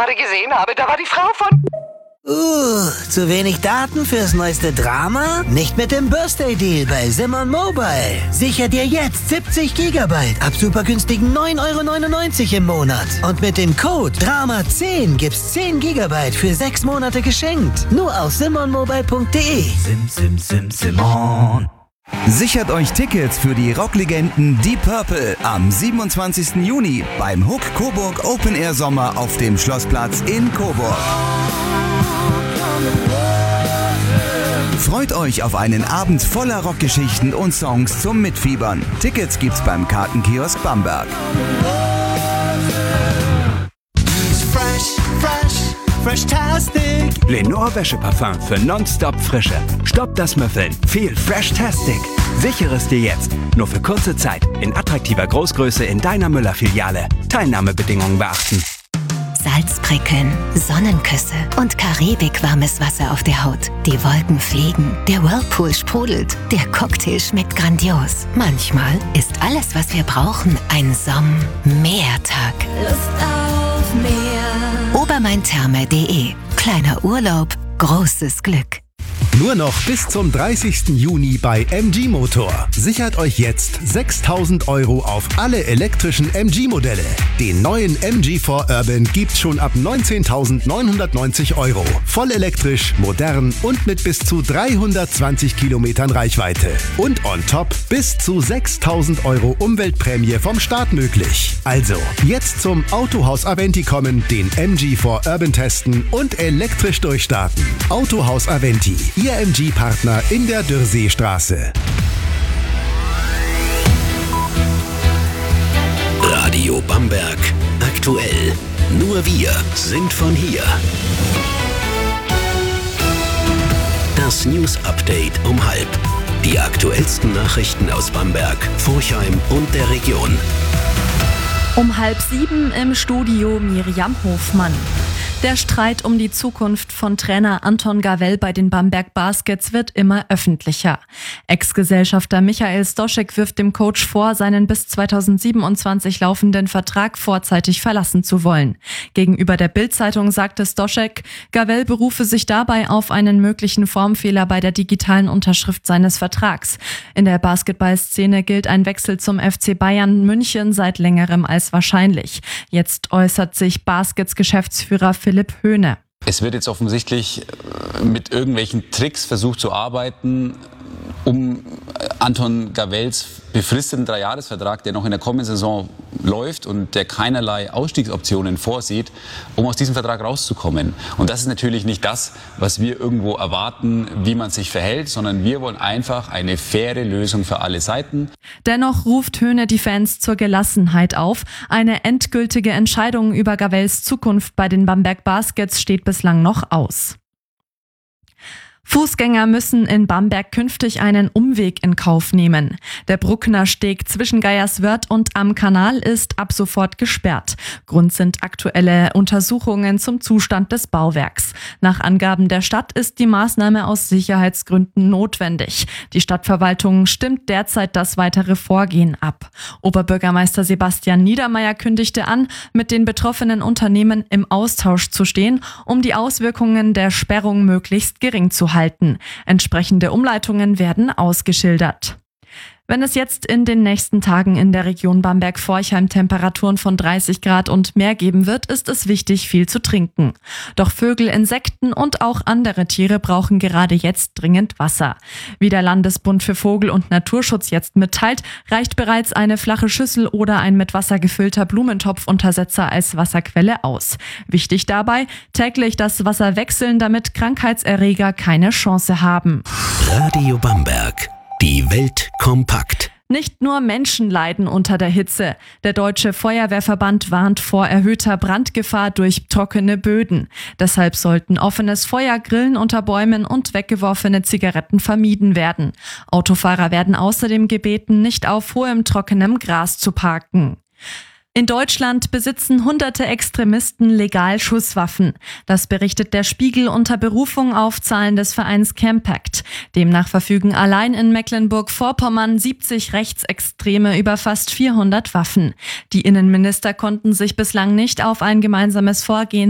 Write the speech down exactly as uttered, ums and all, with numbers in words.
gerade gesehen habe, da war die Frau von... Uh, zu wenig Daten fürs neueste Drama? Nicht mit dem Birthday Deal bei Simon Mobile. Sicher dir jetzt siebzig Gigabyte ab super günstigen neun Euro neunundneunzig im Monat. Und mit dem Code Drama zehn gibt's zehn Gigabyte für sechs Monate geschenkt. Nur auf simon mobile punkt de. Sim, sim, sim, Simon. Sichert euch Tickets für die Rocklegenden Deep Purple am siebenundzwanzigsten Juni beim Hook Coburg Open Air Sommer auf dem Schlossplatz in Coburg. Freut euch auf einen Abend voller Rockgeschichten und Songs zum Mitfiebern. Tickets gibt's beim Kartenkiosk Bamberg. Fresh, fresh, fresh-tastic. Lenore Wäscheparfum für nonstop Frische. Stoppt das Müffeln. Viel Fresh-tastic. Sichere es dir jetzt. Nur für kurze Zeit. In attraktiver Großgröße in deiner Müller-Filiale. Teilnahmebedingungen beachten. Salzprickeln, Sonnenküsse und Karibik-warmes Wasser auf der Haut. Die Wolken fliegen, der Whirlpool sprudelt, der Cocktail schmeckt grandios. Manchmal ist alles, was wir brauchen, ein Somm-Meertag. Lust auf Meer. obermaintherme punkt de. Kleiner Urlaub, großes Glück. Nur noch bis zum dreißigsten Juni bei M G Motor. Sichert euch jetzt sechstausend Euro auf alle elektrischen M G-Modelle. Den neuen M G vier Urban gibt's schon ab neunzehntausendneunhundertneunzig Euro. Voll elektrisch, modern und mit bis zu dreihundertzwanzig Kilometern Reichweite. Und on top bis zu sechstausend Euro Umweltprämie vom Staat möglich. Also, jetzt zum Autohaus Aventi kommen, den M G vier Urban testen und elektrisch durchstarten. Autohaus Aventi. Ihr M G-Partner in der Dürrseestraße. Radio Bamberg. Aktuell. Nur wir sind von hier. Das News Update um halb. Die aktuellsten Nachrichten aus Bamberg, Forchheim und der Region. Um halb sieben im Studio Miriam Hofmann. Der Streit um die Zukunft von Trainer Anton Gawel bei den Bamberg Baskets wird immer öffentlicher. Ex-Gesellschafter Michael Stoschek wirft dem Coach vor, seinen bis zweitausendsiebenundzwanzig laufenden Vertrag vorzeitig verlassen zu wollen. Gegenüber der Bild-Zeitung sagte Stoschek, Gawel berufe sich dabei auf einen möglichen Formfehler bei der digitalen Unterschrift seines Vertrags. In der Basketballszene gilt ein Wechsel zum F C Bayern München seit längerem als wahrscheinlich. Jetzt äußert sich Baskets-Geschäftsführer Philipp Philipp Höhne. Es wird jetzt offensichtlich mit irgendwelchen Tricks versucht zu arbeiten, um Anton Gawels befristeten Dreijahresvertrag, der noch in der kommenden Saison läuft und der keinerlei Ausstiegsoptionen vorsieht, um aus diesem Vertrag rauszukommen. Und das ist natürlich nicht das, was wir irgendwo erwarten, wie man sich verhält, sondern wir wollen einfach eine faire Lösung für alle Seiten. Dennoch ruft Höhne die Fans zur Gelassenheit auf. Eine endgültige Entscheidung über Gawels Zukunft bei den Bamberg Baskets steht bislang noch aus. Fußgänger müssen in Bamberg künftig einen Umweg in Kauf nehmen. Der Bruckner Steg zwischen Geierswörth und Am Kanal ist ab sofort gesperrt. Grund sind aktuelle Untersuchungen zum Zustand des Bauwerks. Nach Angaben der Stadt ist die Maßnahme aus Sicherheitsgründen notwendig. Die Stadtverwaltung stimmt derzeit das weitere Vorgehen ab. Oberbürgermeister Sebastian Niedermeyer kündigte an, mit den betroffenen Unternehmen im Austausch zu stehen, um die Auswirkungen der Sperrung möglichst gering zu halten. halten. Entsprechende Umleitungen werden ausgeschildert. Wenn es jetzt in den nächsten Tagen in der Region Bamberg-Forchheim Temperaturen von dreißig Grad und mehr geben wird, ist es wichtig, viel zu trinken. Doch Vögel, Insekten und auch andere Tiere brauchen gerade jetzt dringend Wasser. Wie der Landesbund für Vogel- und Naturschutz jetzt mitteilt, reicht bereits eine flache Schüssel oder ein mit Wasser gefüllter Blumentopfuntersetzer als Wasserquelle aus. Wichtig dabei, täglich das Wasser wechseln, damit Krankheitserreger keine Chance haben. Radio Bamberg. Die Welt kompakt. Nicht nur Menschen leiden unter der Hitze. Der Deutsche Feuerwehrverband warnt vor erhöhter Brandgefahr durch trockene Böden. Deshalb sollten offenes Feuer, Grillen unter Bäumen und weggeworfene Zigaretten vermieden werden. Autofahrer werden außerdem gebeten, nicht auf hohem trockenem Gras zu parken. In Deutschland besitzen hunderte Extremisten legal Schusswaffen. Das berichtet der Spiegel unter Berufung auf Zahlen des Vereins Campact. Demnach verfügen allein in Mecklenburg-Vorpommern siebzig Rechtsextreme über fast vierhundert Waffen. Die Innenminister konnten sich bislang nicht auf ein gemeinsames Vorgehen